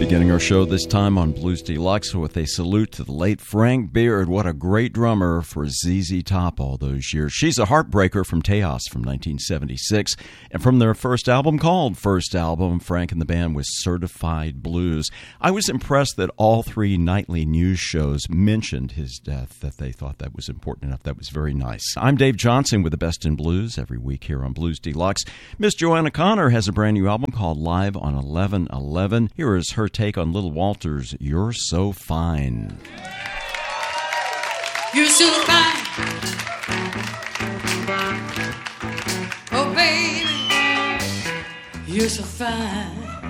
Beginning our show this time on Blues Deluxe with a salute to the late Frank Beard. What a great drummer for ZZ Top all those years. She's a Heartbreaker from Tejas from 1976. And from their first album called First Album, Frank and the band was Certified Blues. I was impressed that all three nightly news shows mentioned his death, that they thought that was important enough. That was very nice. I'm Dave Johnson with the Best in Blues every week here on Blues Deluxe. Miss Joanna Connor has a brand new album called Live on 11/11. Here is her take on Little Walter's You're So Fine. You're so fine. Oh, baby, you're so fine.